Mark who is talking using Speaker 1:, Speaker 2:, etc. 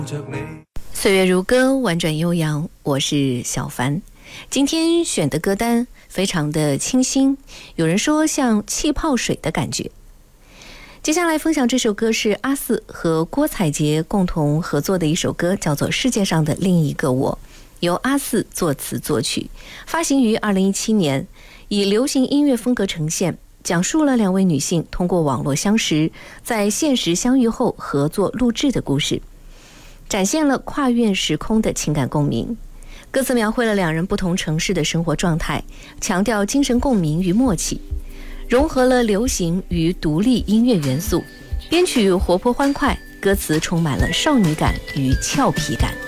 Speaker 1: 岁月如歌，婉转悠扬，我是小凡。今天选的歌单非常的清新，有人说像气泡水的感觉。接下来分享这首歌是阿四和郭采洁共同合作的一首歌，叫做《世界上的另一个我》，由阿四作词作曲，发行于2017年，以流行音乐风格呈现，讲述了两位女性通过网络相识，在现实相遇后合作录制的故事，展现了跨越时空的情感共鸣。歌词描绘了两人不同城市的生活状态，强调精神共鸣与默契，融合了流行与独立音乐元素，编曲活泼欢快，歌词充满了少女感与俏皮感。